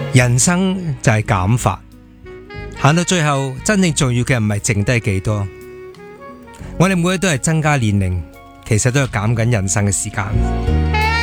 人生就係減法，行到最後真正重要嘅唔係剩低幾多，我哋每日都係增加年齡，其實都係減緊人生嘅時間。